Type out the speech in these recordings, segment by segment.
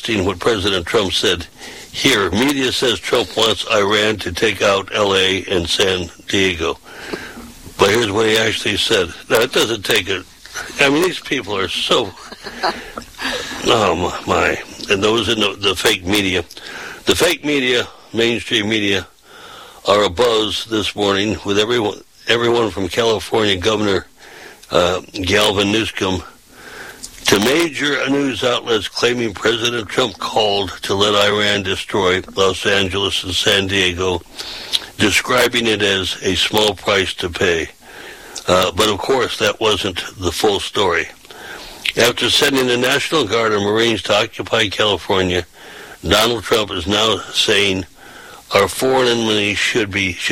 adjusting what President Trump said here. Media says Trump wants Iran to take out L.A. and San Diego. But here's what he actually said. Now, it doesn't take a... I mean, these people are so... Oh, my. And those in the fake media. The fake media, mainstream media, are abuzz this morning with everyone from California Governor Gavin Newsom to major news outlets claiming President Trump called to let Iran destroy Los Angeles and San Diego, describing it as a small price to pay. But of course, that wasn't the full story. After sending the National Guard and Marines to occupy California, Donald Trump is now saying our foreign enemies should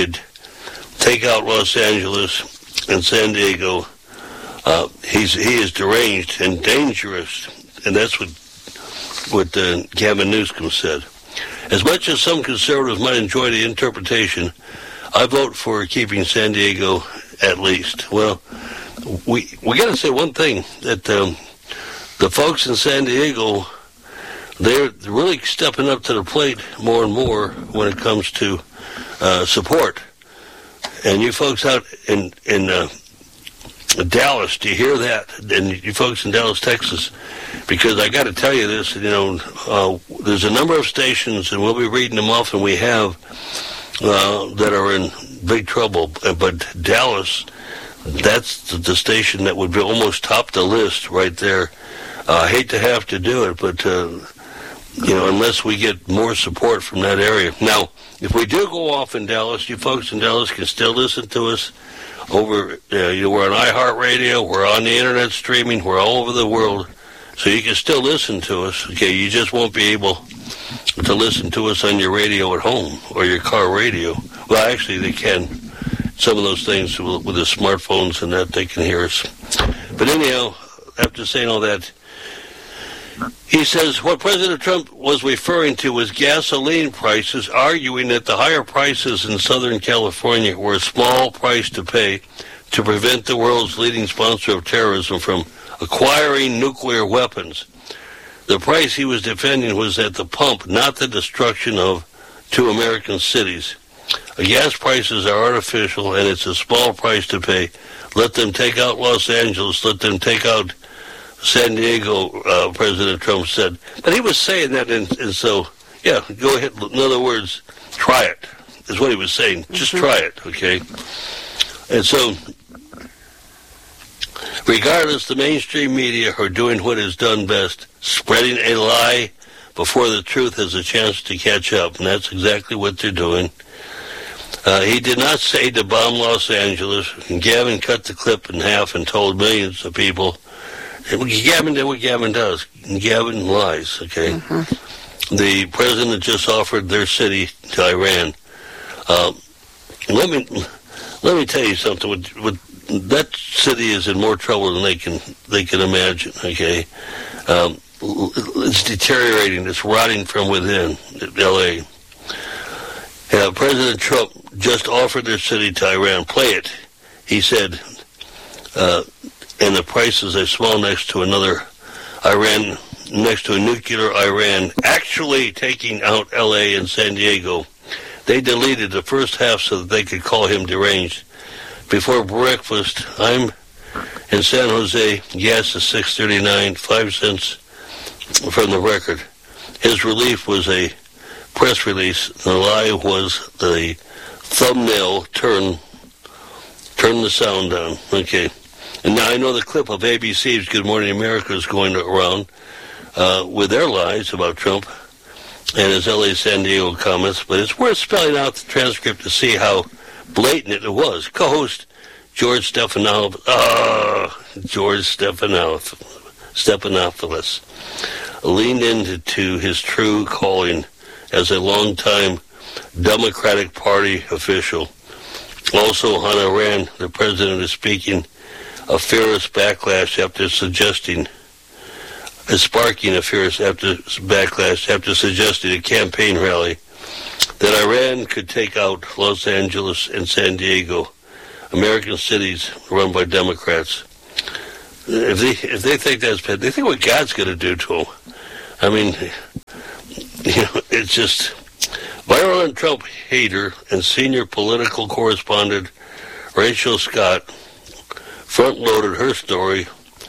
take out Los Angeles and San Diego. He is deranged and dangerous, and that's what Gavin Newsom said. As much as some conservatives might enjoy the interpretation, I vote for keeping San Diego at least. Well, we got to say one thing, that the folks in San Diego, they're really stepping up to the plate more and more when it comes to support. And you folks out in Dallas, do you hear that? And you folks in Dallas, Texas, because I got to tell you this, there's a number of stations, and we'll be reading them off, and we have, that are in big trouble. But Dallas, that's the station that would be almost top the list right there. I hate to have to do it, but, unless we get more support from that area. Now, if we do go off in Dallas, you folks in Dallas can still listen to us over, we're on iHeartRadio, we're on the internet streaming, we're all over the world, so you can still listen to us. Okay, you just won't be able to listen to us on your radio at home or your car radio. Well, actually, they can. Some of those things with the smartphones and that, they can hear us. But anyhow, after saying all that, he says what President Trump was referring to was gasoline prices, arguing that the higher prices in Southern California were a small price to pay to prevent the world's leading sponsor of terrorism from acquiring nuclear weapons. The price he was defending was at the pump, not the destruction of two American cities. Gas prices are artificial, and it's a small price to pay. Let them take out Los Angeles. Let them take out San Diego, President Trump said. But he was saying that, and so, yeah, go ahead. In other words, try it, is what he was saying. Just try it, okay? And so, regardless, the mainstream media are doing what is done best, spreading a lie before the truth has a chance to catch up, and that's exactly what they're doing. He did not say to bomb Los Angeles. Gavin cut the clip in half and told millions of people. Gavin did what Gavin does. Gavin lies, okay? The president just offered their city to Iran. Let me tell you something. That city is in more trouble than they can imagine, okay? It's deteriorating. It's rotting from within, L.A. President Trump just offered their city to Iran. Play it. He said, and the prices are small next to another Iran, next to a nuclear Iran, actually taking out L.A. and San Diego. They deleted the first half so that they could call him deranged. Before breakfast, I'm in San Jose. Gas is $6.39, 5 cents from the record. His relief was a press release. The lie was the thumbnail. Turn the sound down. Okay. And now I know the clip of ABC's Good Morning America is going around with their lies about Trump and his L.A. San Diego comments, but it's worth spelling out the transcript to see how blatant it was. Co-host George Stephanopoulos leaned into his true calling as a longtime Democratic Party official. Also on Iran, the president is speaking a fierce backlash after suggesting a campaign rally that Iran could take out Los Angeles and San Diego, American cities run by Democrats. If they think that's bad, they think what God's going to do to them. I mean, it's just viral Trump hater and senior political correspondent Rachel Scott front-loaded her story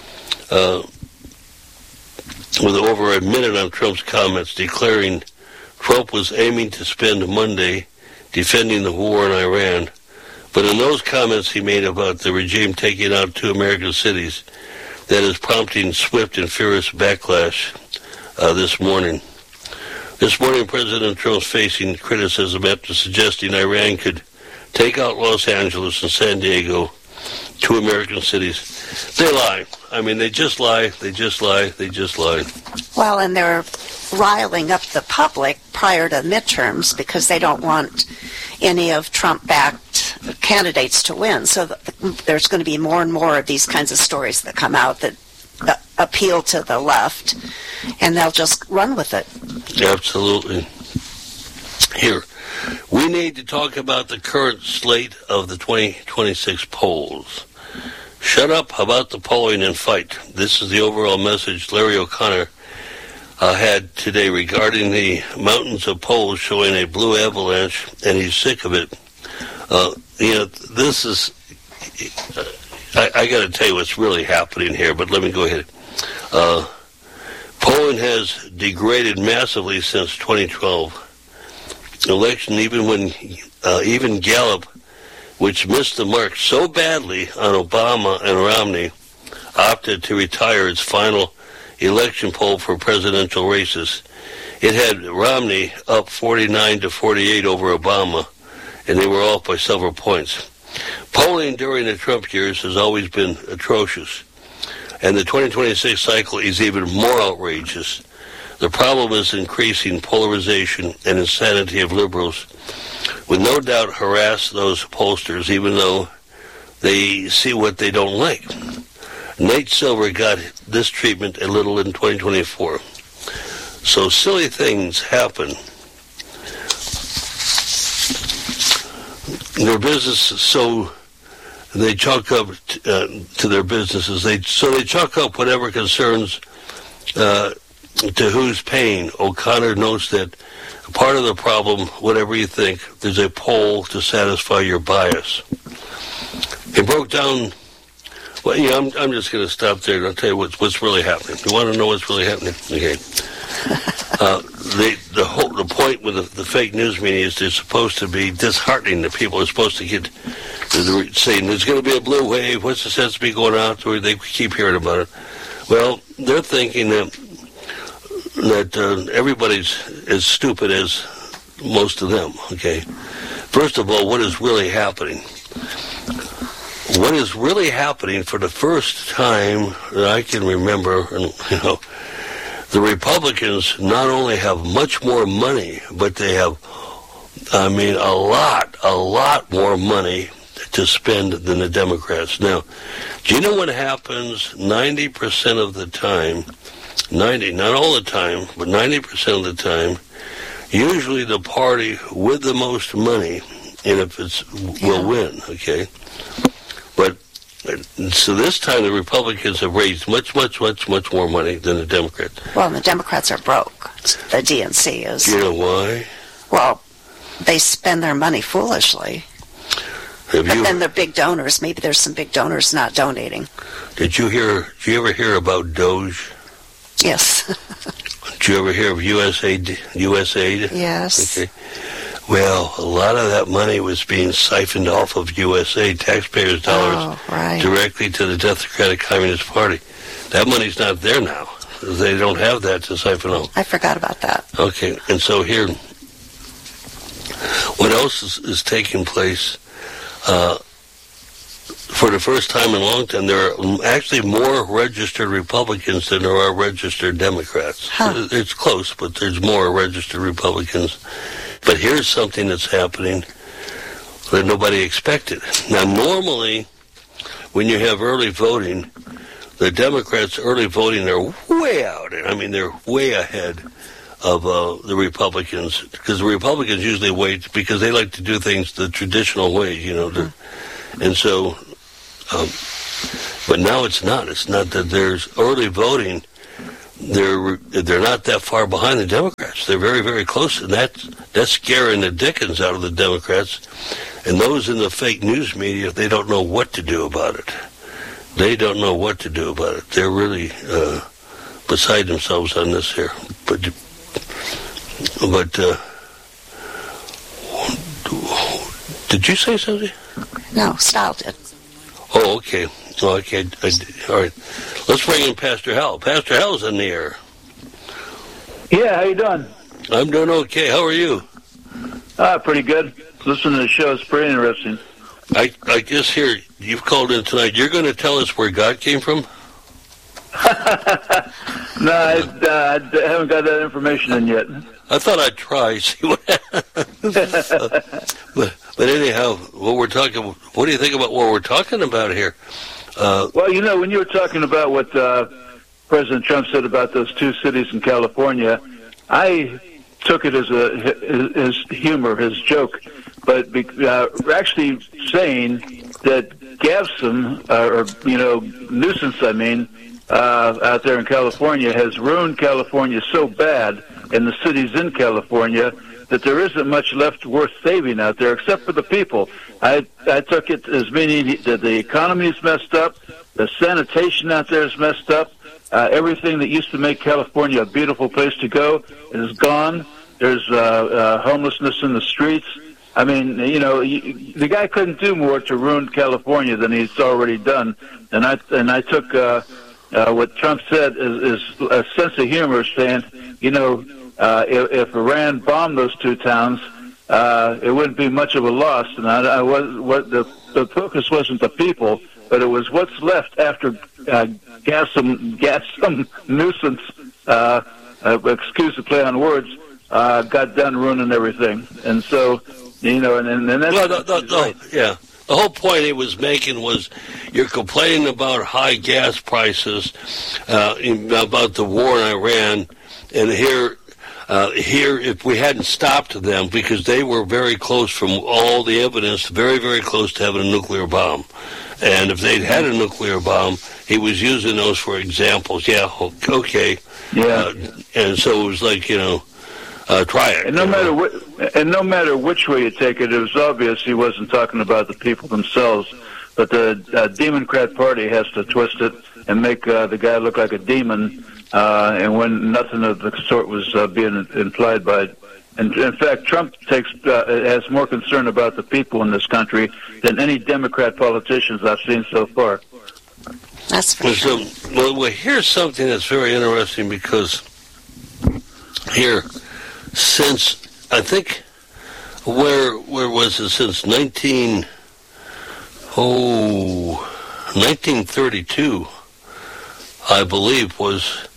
with over a minute on Trump's comments, declaring Trump was aiming to spend Monday defending the war in Iran. But in those comments he made about the regime taking out 2 American cities, that is prompting swift and furious backlash this morning. This morning, President Trump's facing criticism after suggesting Iran could take out Los Angeles and San Diego, 2 American cities. They lie. I mean, they just lie. They just lie. They just lie. Well, and they're riling up the public prior to midterms because they don't want any of Trump-backed candidates to win. So there's going to be more and more of these kinds of stories that come out that appeal to the left, and they'll just run with it. Absolutely. Here, we need to talk about the current slate of the 2026 polls. Shut up about the polling and fight. This is the overall message Larry O'Connor had today regarding the mountains of polls showing a blue avalanche, and he's sick of it. This is... I got to tell you what's really happening here, but let me go ahead. Polling has degraded massively since 2012 election, even Gallup, which missed the mark so badly on Obama and Romney, opted to retire its final election poll for presidential races. It had Romney up 49-48 over Obama, and they were off by several points. Polling during the Trump years has always been atrocious, and the 2026 cycle is even more outrageous. The problem is increasing polarization and insanity of liberals, will no doubt harass those pollsters, even though they see what they don't like. Nate Silver got this treatment a little in 2024. So silly things happen. Their business, so they chalk up to their businesses. They chalk up whatever concerns to who's paying. O'Connor notes that part of the problem, whatever you think, there's a poll to satisfy your bias. He broke down. Well, I'm just going to stop there and I'll tell you what's really happening. You want to know what's really happening? Okay. The point with the fake news media is they're supposed to be disheartening the people. They're supposed to get saying there's going to be a blue wave. What's the sense of me going out? Or they keep hearing about it. Well, they're thinking that everybody's as stupid as most of them. Okay. First of all, what is really happening? What is really happening for the first time that I can remember, and the Republicans not only have much more money, but they have, a lot more money to spend than the Democrats. Now, do you know what happens 90% of the time, not all the time, but 90% of the time, usually the party with the most money, and if will win, okay? But so this time the Republicans have raised much more money than the Democrats. Well, the Democrats are broke. The DNC is. Do you know why? Well, they spend their money foolishly. But then they're big donors. Maybe there's some big donors not donating. Did you ever hear about Doge? Yes. Did you ever hear of USAID? Yes. Okay. Well, a lot of that money was being siphoned off of USAID taxpayers' dollars directly to the Democratic Communist Party. That money's not there now. They don't have that to siphon off. I forgot about that. Okay, and so here, what else is taking place? For the first time in a long time, there are actually more registered Republicans than there are registered Democrats. Huh. It's close, but there's more registered Republicans. But here's something that's happening that nobody expected. Now, normally, when you have early voting, the Democrats' early voting are way out. I mean, they're way ahead of the Republicans, because the Republicans usually wait because they like to do things the traditional way, and so, but now it's not. It's not that there's early voting. they're not that far behind the Democrats. They're very, very close, and that's scaring the dickens out of the Democrats. And those in the fake news media, they don't know what to do about it. They don't know what to do about it. They're really beside themselves on this here. But did you say something? No, Stahl did. Oh, okay. Oh, okay. All right. Let's bring in Pastor Hal. Pastor Hal's in the air. Yeah, how you doing? I'm doing okay. How are you? Pretty good. Listening to the show is pretty interesting. I guess here, you've called in tonight. You're going to tell us where God came from? No, I haven't got that information in yet. I thought I'd try, see what but anyhow, what do you think about what we're talking about here? Well, when you were talking about what President Trump said about those two cities in California, I took it as his humor, his joke, but actually saying that GAVSOM, nuisance, out there in California has ruined California so bad, and the cities in California, that there isn't much left worth saving out there except for the people. I took it as meaning that the economy is messed up, the sanitation out there is messed up, everything that used to make California a beautiful place to go is gone. There's homelessness in the streets. The guy couldn't do more to ruin California than he's already done. And I took what Trump said is a sense of humor, saying, if Iran bombed those two towns, it wouldn't be much of a loss. And the focus wasn't the people, but it was what's left after GAVSOM nuisance. Excuse the play on words. Got done ruining everything, and so and that's yeah. The whole point he was making was you're complaining about high gas prices, about the war in Iran, and here, if we hadn't stopped them, because they were very close from all the evidence, very, very close to having a nuclear bomb. And if they'd had a nuclear bomb, he was using those for examples. Yeah, okay. Yeah. And so it was like, try it. And no matter which way you take it, it was obvious he wasn't talking about the people themselves. But the Democrat Party has to twist it and make the guy look like a demon, and when nothing of the sort was being implied by it. And in fact, Trump has more concern about the people in this country than any Democrat politicians I've seen so far. That's for sure. Well, here's something that's very interesting, because here, since I think where was it, since 1932, I believe was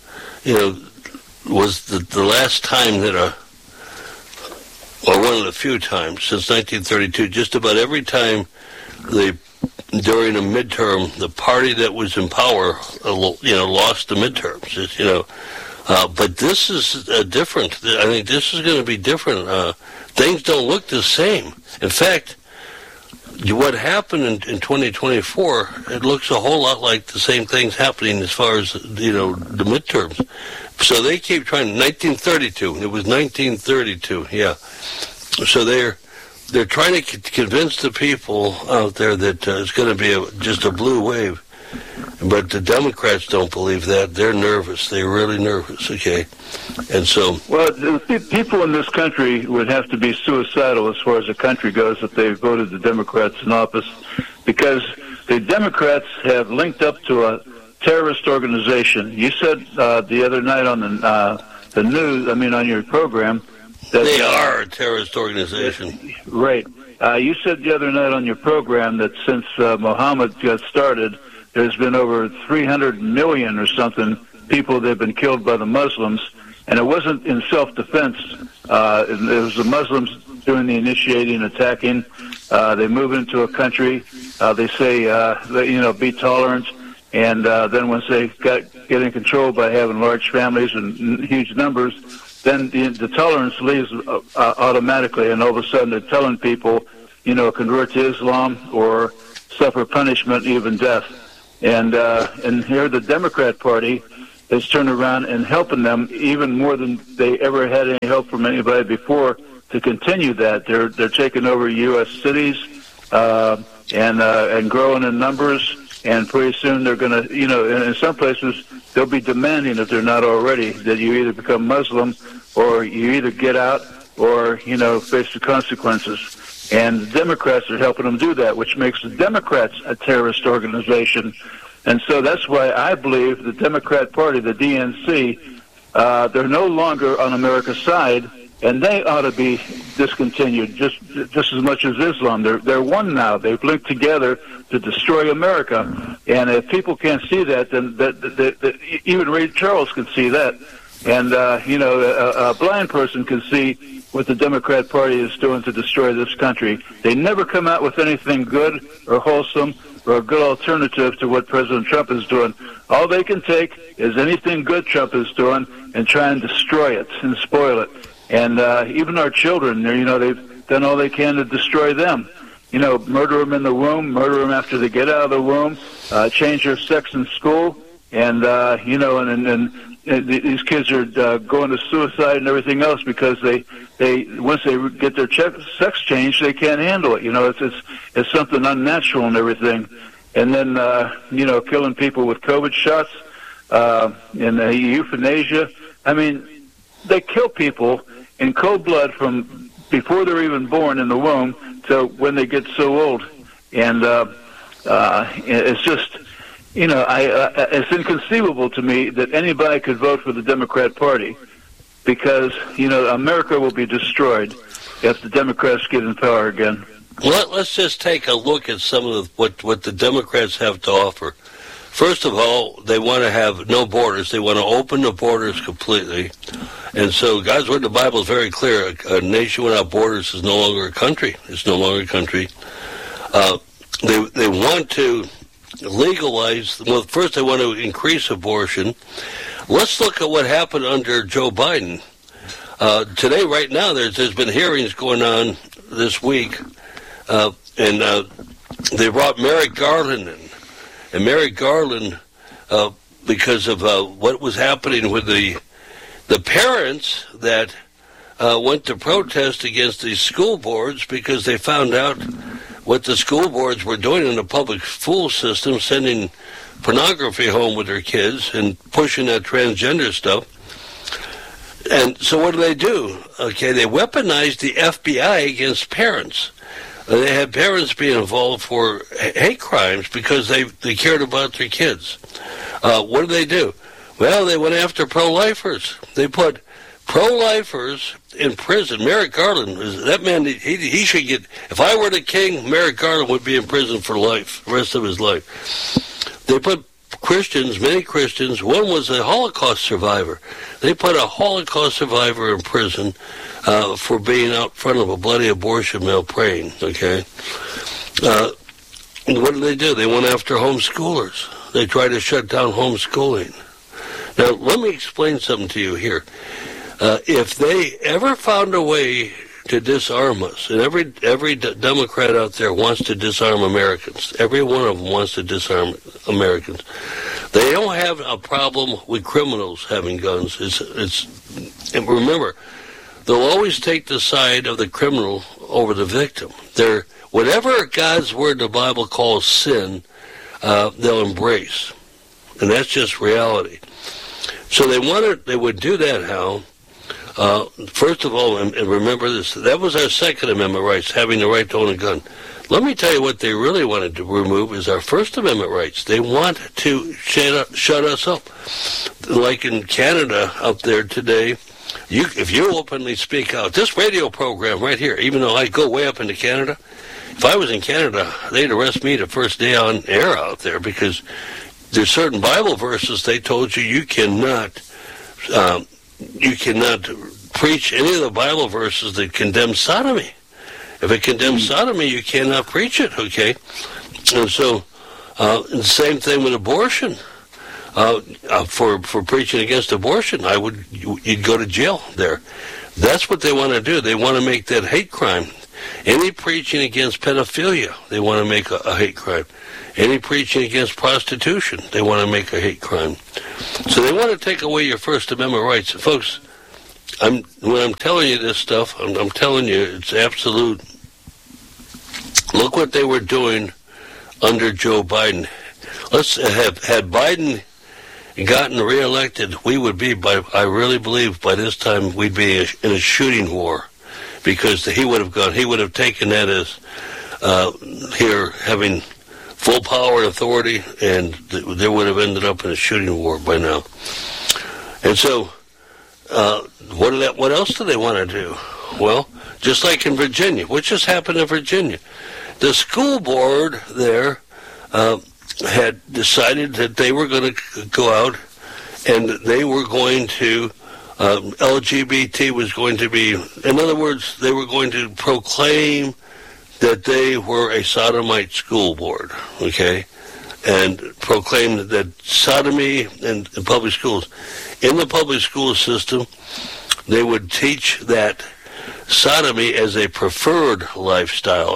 the last time that or one of the few times since 1932, just about every time during a midterm, the party that was in power, lost the midterms. But this is different. I think this is going to be different. Things don't look the same. In fact, what happened in 2024, it looks a whole lot like the same things happening as far as, the midterms. So they keep trying. 1932. It was 1932, yeah. So they're trying to convince the people out there that it's going to be just a blue wave. But the Democrats don't believe that. They're nervous. They're really nervous, okay? And so... Well, the people in this country would have to be suicidal as far as the country goes if they voted the Democrats in office, because the Democrats have linked up to a terrorist organization. You said the other night on the news, on your program... that they are a terrorist organization. Right. You said the other night on your program that since Muhammad got started, there's been over 300 million or something people that have been killed by the Muslims, and it wasn't in self-defense. It was the Muslims doing the initiating, attacking. They move into a country. They say, be tolerant, and then once they get in control by having large families and huge numbers, then the tolerance leaves automatically, and all of a sudden they're telling people, convert to Islam or suffer punishment, even death. And here the Democrat Party has turned around and helping them even more than they ever had any help from anybody before to continue that. They're taking over U.S. cities and growing in numbers, and pretty soon they're going to, in some places they'll be demanding, if they're not already, that you either become Muslim or you either get out or, face the consequences. And the Democrats are helping them do that, which makes the Democrats a terrorist organization. And so that's why I believe the Democrat Party, the DNC, they're no longer on America's side, and they ought to be discontinued just as much as Islam. They're one now. They've linked together to destroy America. And if people can't see that, then even Ray Charles can see that. And, a blind person can see what the Democrat Party is doing to destroy this country. They never come out with anything good or wholesome or a good alternative to what President Trump is doing. All they can take is anything good Trump is doing and try and destroy it and spoil it. And even our children, they've done all they can to destroy them. Murder them in the womb, murder them after they get out of the womb, change their sex in school, and these kids are going to suicide and everything else because they once they get their sex changed, they can't handle it. It's something unnatural and everything. And then killing people with COVID shots and euthanasia. I mean, they kill people in cold blood from before they're even born in the womb to when they get so old. And it's just, it's inconceivable to me that anybody could vote for the Democrat Party because, America will be destroyed if the Democrats get in power again. Well, let's just take a look at some of what the Democrats have to offer. First of all, they want to have no borders. They want to open the borders completely. And so God's word in the Bible is very clear. A nation without borders is no longer a country. It's no longer a country. They want to legalize, well, first they want to increase abortion. Let's look at what happened under Joe Biden. Today, right now, there's been hearings going on this week, and they brought Merrick Garland in. And Merrick Garland, because of what was happening with the parents that went to protest against these school boards because they found out what the school boards were doing in the public school system, sending pornography home with their kids and pushing that transgender stuff. And so what do? Okay, they weaponized the FBI against parents. They had parents being involved for hate crimes because they cared about their kids. What do? Well, they went after pro-lifers. They put pro-lifers in prison. Merrick Garland, that man, he should get, if I were the king, Merrick Garland would be in prison for life, the rest of his life. They put Christians, many Christians, one was a Holocaust survivor. They put a Holocaust survivor in prison for being out front of a bloody abortion mill praying, okay? What do? They went after homeschoolers. They tried to shut down homeschooling. Now, let me explain something to you here. If they ever found a way to disarm us, and every Democrat out there wants to disarm Americans, every one of them wants to disarm Americans. They don't have a problem with criminals having guns. And remember, they'll always take the side of the criminal over the victim. Whatever God's word in the Bible calls sin, they'll embrace. And that's just reality. So they would do that, Hal. First of all, and remember this, that was our Second Amendment rights, having the right to own a gun. Let me tell you what they really wanted to remove is our First Amendment rights. They want to shut us up. Like in Canada up there today, if you openly speak out, this radio program right here, even though I go way up into Canada, if I was in Canada, they'd arrest me the first day on air out there because there's certain Bible verses they told you cannot preach any of the Bible verses that condemn sodomy. If it condemns sodomy, you cannot preach it, okay? And so, the same thing with abortion. For preaching against abortion, you'd go to jail there. That's what they want to do. They want to make that hate crime. Any preaching against pedophilia, they want to make a hate crime. Any preaching against prostitution, they want to make a hate crime. So they want to take away your First Amendment rights. Folks, when I'm telling you this stuff, I'm telling you it's absolute. Look what they were doing under Joe Biden. Let's had Biden gotten reelected, we would be, I really believe by this time we'd be in a shooting war, because he would have taken that as here having full power and authority, and they would have ended up in a shooting war by now. And so, what else do they want to do? Well, just like in Virginia, what just happened in Virginia? The school board there had decided that they were going to go out and they were going to, LGBT was going to be, in other words, they were going to proclaim that they were a sodomite school board, okay, and proclaimed that sodomy in public schools, in the public school system, they would teach that sodomy as a preferred lifestyle,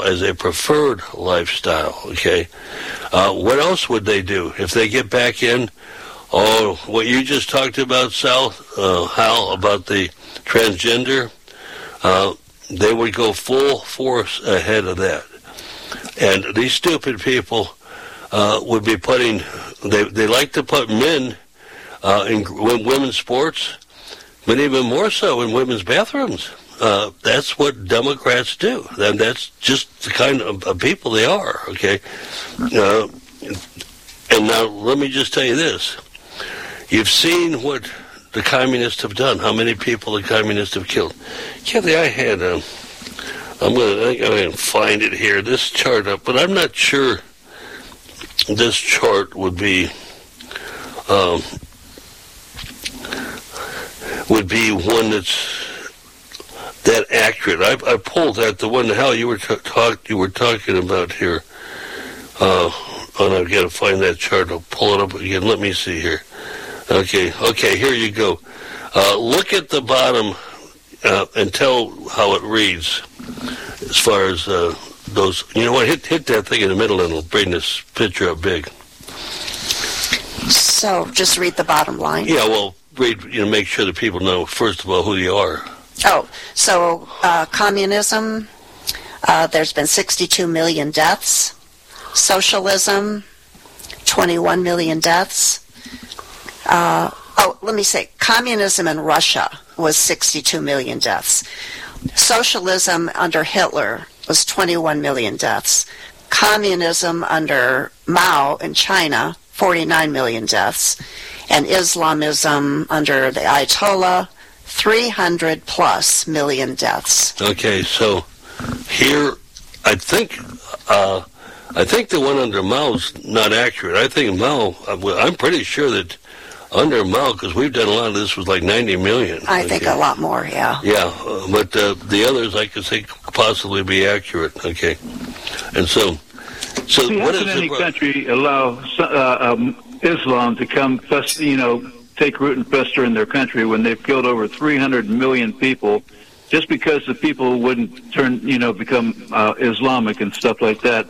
okay? What else would they do if they get back in? Oh, what you just talked about, Sal, Hal, about the transgender, they would go full force ahead of that. And these stupid people would be putting, they like to put men in women's sports, but even more so in women's bathrooms. That's what Democrats do. And that's just the kind of people they are, okay? And now let me just tell you this. You've seen what the communists have done, how many people the communists have killed. Kathy, I had, I'm going to find it here, this chart up, but I'm not sure this chart would be one that's that accurate. I pulled that, the one, Hal, you were talking about here. And I've got to find that chart. I'll pull it up again. Let me see here. Okay, here you go. Look at the bottom and tell how it reads as far as those. You know what? Hit that thing in the middle and it'll bring this picture up big. So just read the bottom line. Yeah, well, read. Make sure that people know first of all who you are. Oh, so communism. There's been 62 million deaths. Socialism, 21 million deaths. Let me say, communism in Russia was 62 million deaths. Socialism under Hitler was 21 million deaths. Communism under Mao in China, 49 million deaths. And Islamism under the Ayatollah, 300 plus million deaths. Okay, so here, I think the one under Mao's not accurate. I think Mao, I'm pretty sure that under Mao, because we've done a lot of this, was like 90 million. I think a lot more, yeah. Yeah, but the others I could think possibly be accurate, okay. And so See, what how is can any country allow Islam to come, take root and fester in their country when they've killed over 300 million people just because the people wouldn't become Islamic and stuff like that?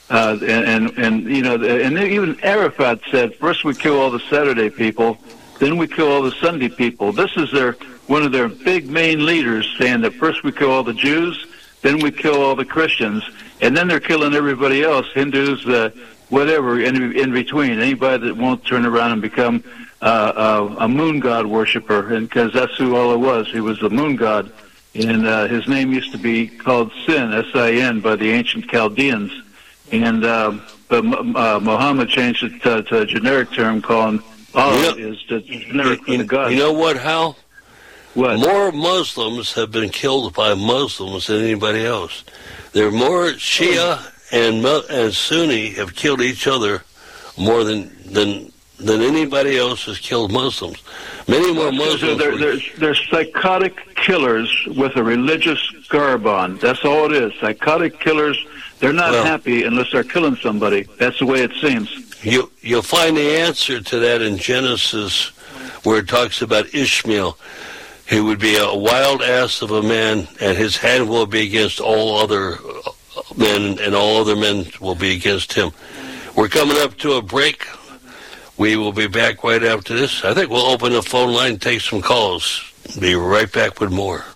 And even Arafat said, first we kill all the Saturday people, then we kill all the Sunday people. This is one of their big main leaders saying that first we kill all the Jews, then we kill all the Christians, and then they're killing everybody else, Hindus, whatever, in between, anybody that won't turn around and become a moon god worshiper, and because that's who Allah was. He was the moon god, and his name used to be called Sin, S-I-N, by the ancient Chaldeans. And but Muhammad changed it to a generic term, calling Allah is the generic for the God. You know what, Hal? What? More Muslims have been killed by Muslims than anybody else. There are more Shia and Sunni have killed each other more than anybody else has killed Muslims. Many more Muslims. They're psychotic killers with a religious garb on. That's all it is. Psychotic killers. They're not happy unless they're killing somebody. That's the way it seems. You'll find the answer to that in Genesis, where it talks about Ishmael. He would be a wild ass of a man, and his hand will be against all other men, and all other men will be against him. We're coming up to a break. We will be back right after this. I think we'll open the phone line and take some calls. Be right back with more.